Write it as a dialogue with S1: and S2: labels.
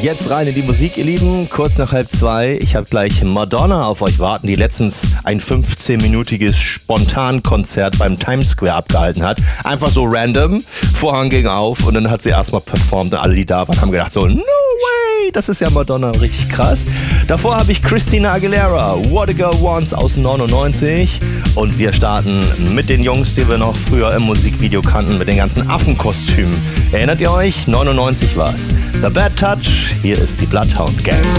S1: Jetzt rein in die Musik, ihr Lieben. Kurz nach 1:30. Ich habe gleich Madonna auf euch warten, die letztens ein 15-minütiges Spontankonzert beim Times Square abgehalten hat. Einfach so random. Vorhang ging auf und dann hat sie erstmal performt und alle, die da waren, haben gedacht so, no way, das ist ja Madonna, richtig krass. Davor habe ich Christina Aguilera, What a Girl Wants aus 99. Und wir starten mit den Jungs, die wir noch früher im Musikvideo kannten, mit den ganzen Affenkostümen. Erinnert ihr euch? 99 war's. The Bad Touch, hier ist die Bloodhound Gang.